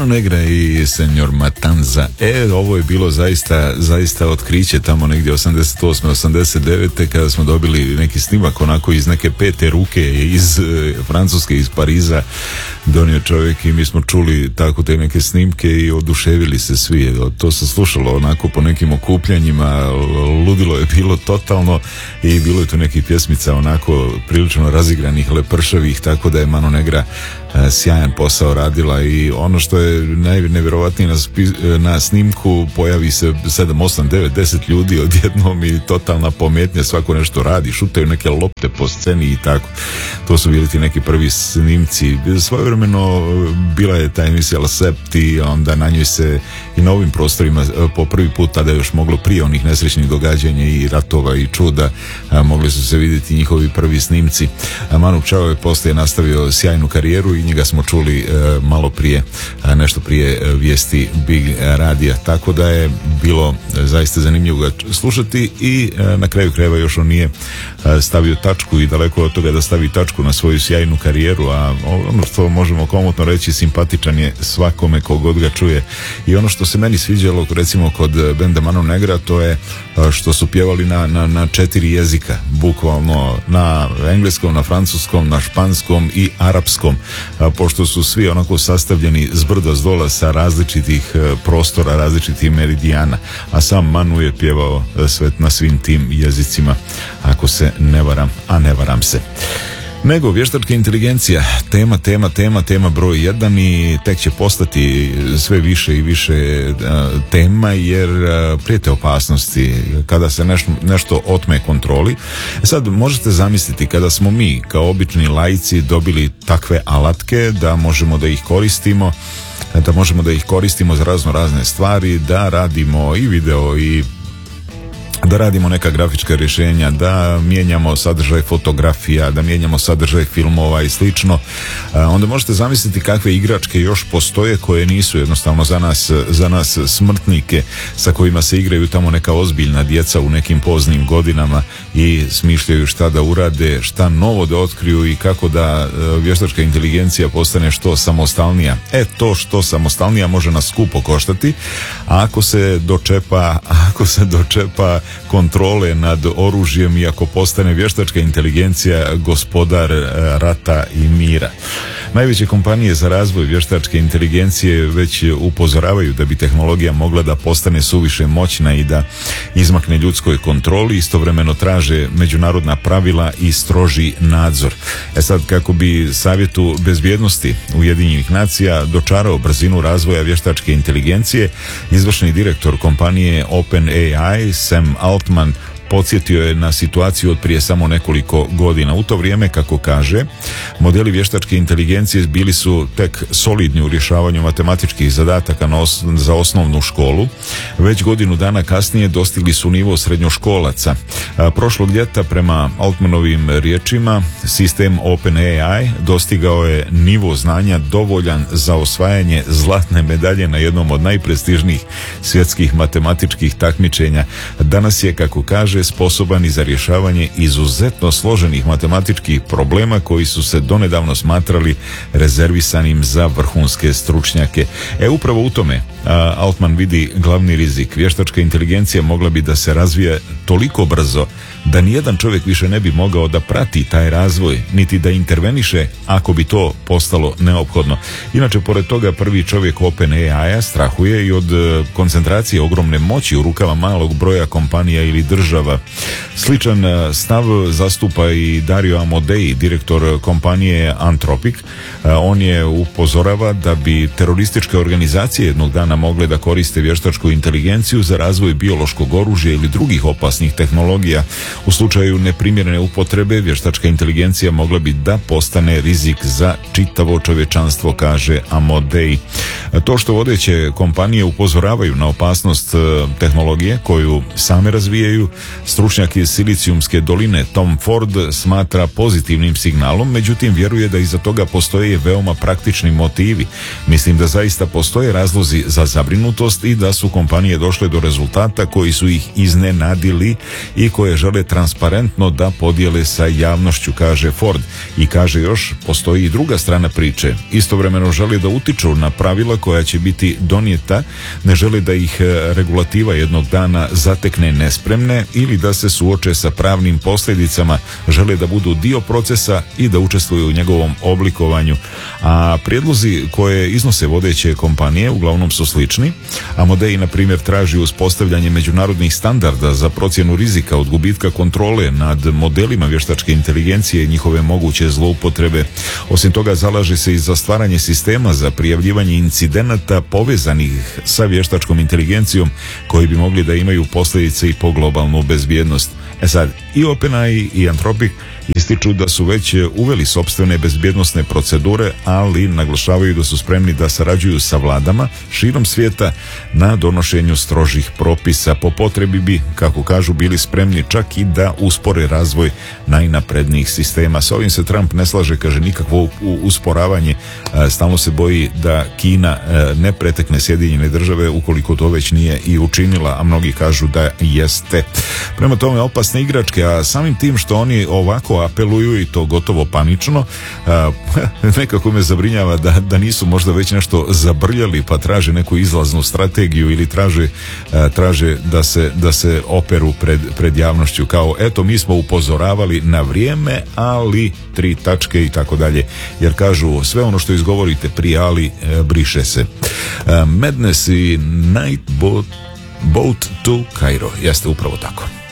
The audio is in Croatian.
Mano Negra i Senjor Matanza. Ovo je bilo zaista otkriće tamo negdje 88. 89. kada smo dobili neki snimak onako iz neke pete ruke iz Francuske, iz Pariza donio čovjek i mi smo čuli tako te neke snimke i oduševili se svi. To se slušalo onako po nekim okupljanjima, ludilo je bilo totalno i bilo je tu nekih pjesmica onako prilično razigranih, lepršavih, tako da je Mano Negra sjajan posao radila. I ono što je najnevjerovatnije na snimku, pojavi se 7, 8, 9, 10 ljudi odjednom i totalna pometnja, svako nešto radi, šutaju neke lopte po sceni i tako. To su bili ti neki prvi snimci. Svojevremeno bila je ta emisija Lasept i onda na njoj se i na ovim prostorima po prvi put, tada je još moglo prije onih nesrećnih događanja i ratova i čuda, mogli su se vidjeti njihovi prvi snimci. Manu Chao je poslije nastavio sjajnu karijeru i njega smo čuli malo prije, nešto prije vijesti Big Radija, tako da je bilo zaista zanimljivo ga slušati i na kraju krajeva još on nije stavio tačku i daleko od toga da stavi tačku na svoju sjajnu karijeru, a ono što možemo komotno reći, simpatičan je svakome kogod ga čuje. I ono što se meni sviđalo recimo kod benda Mano Negra, to je što su pjevali na 4 jezika, bukvalno na engleskom, na francuskom, na španskom i arapskom, pošto su svi onako sastavljeni zbrda zdola sa različitih prostora, različitih meridijana, a sam Manu je pjevao sve na svim tim jezicima, ako se ne varam, a ne varam se. Nego vještačka inteligencija, tema broj 1 i tek će postati sve više i više tema, jer prijete opasnosti kada se nešto otme kontroli. Sad možete zamisliti kada smo mi kao obični laici dobili takve alatke da možemo da ih koristimo za razne stvari, da radimo i video i da radimo neka grafička rješenja, da mijenjamo sadržaj fotografija, da mijenjamo sadržaj filmova i slično, onda možete zamisliti kakve igračke još postoje koje nisu jednostavno za nas smrtnike sa kojima se igraju tamo neka ozbiljna djeca u nekim poznim godinama i smišljaju šta da urade, šta novo da otkriju i kako da vještačka inteligencija postane što samostalnija. To što samostalnija može nas skupo koštati, a ako se dočepa kontrole nad oružjem i ako postane vještačka inteligencija gospodar rata i mira. Najveće kompanije za razvoj vještačke inteligencije već upozoravaju da bi tehnologija mogla da postane suviše moćna i da izmakne ljudskoj kontroli, istovremeno traže međunarodna pravila i stroži nadzor. Sad, kako bi Savjetu bezbjednosti Ujedinjenih nacija dočarao brzinu razvoja vještačke inteligencije, izvršni direktor kompanije OpenAI Sam Altman podsjetio je na situaciju od prije samo nekoliko godina. U to vrijeme, kako kaže, modeli vještačke inteligencije bili su tek solidni u rješavanju matematičkih zadataka za osnovnu školu. Već godinu dana kasnije dostigli su nivo srednjoškolaca. Prošlog ljeta, prema Altmanovim riječima, sistem OpenAI dostigao je nivo znanja dovoljan za osvajanje zlatne medalje na jednom od najprestižnijih svjetskih matematičkih takmičenja. Danas je, kako kaže, sposoban i za rješavanje izuzetno složenih matematičkih problema koji su se donedavno smatrali rezervisanim za vrhunske stručnjake. Upravo u tome Altman vidi glavni rizik. Vještačka inteligencija mogla bi da se razvija toliko brzo da nijedan čovjek više ne bi mogao da prati taj razvoj, niti da interveniše ako bi to postalo neophodno. Inače, pored toga, prvi čovjek OpenAI-a strahuje i od koncentracije ogromne moći u rukama malog broja kompanija ili država. Sličan stav zastupa i Dario Amodei, direktor kompanije Anthropic. On je upozorava da bi terorističke organizacije jednog dana mogle da koriste vještačku inteligenciju za razvoj biološkog oružja ili drugih opasnih tehnologija. U slučaju neprimjerene upotrebe, vještačka inteligencija mogla bi da postane rizik za čitavo čovječanstvo, kaže Amodei. To što vodeće kompanije upozoravaju na opasnost tehnologije koju same razvijaju, stručnjak iz Silicijumske doline Tom Ford smatra pozitivnim signalom, međutim vjeruje da iza toga postoje veoma praktični motivi. Mislim da zaista postoje razlozi za za zabrinutost i da su kompanije došle do rezultata koji su ih iznenadili i koje žele transparentno da podijele sa javnošću, kaže Ford. I kaže još, postoji i druga strana priče. Istovremeno žele da utiču na pravila koja će biti donijeta, ne žele da ih regulativa jednog dana zatekne nespremne ili da se suoče sa pravnim posljedicama, žele da budu dio procesa i da učestvuju u njegovom oblikovanju. A prijedlozi koje iznose vodeće kompanije uglavnom su slični. Amodei, na primjer, traži uspostavljanje međunarodnih standarda za procjenu rizika od gubitka kontrole nad modelima vještačke inteligencije i njihove moguće zloupotrebe. Osim toga, zalaže se i za stvaranje sistema za prijavljivanje incidenata povezanih sa vještačkom inteligencijom koji bi mogli da imaju posljedice i po globalnu bezbjednost. Sad, i OpenAI i Anthropic ističu da su već uveli sopstvene bezbjednosne procedure, ali naglašavaju da su spremni da sarađuju sa vladama širom svijeta na donošenju strožih propisa. Po potrebi bi, kako kažu, bili spremni čak i da uspore razvoj najnaprednijih sistema. Sa ovim se Trump ne slaže, kaže, nikakvo usporavanje. Stalno se boji da Kina ne pretekne Sjedinjene Države ukoliko to već nije i učinila, a mnogi kažu da jeste. Prema tome, opasne igračke, a samim tim što oni ovako apeluju i to gotovo panično, nekako me zabrinjava da nisu možda već nešto zabrljali pa traže neku izlaznu strategiju ili traže da se operu pred javnošću kao eto mi smo upozoravali na vrijeme, ali 3 tačke i tako dalje, jer kažu sve ono što izgovorite prije ali briše se. Madness i Night Boat to Cairo, jeste upravo tako.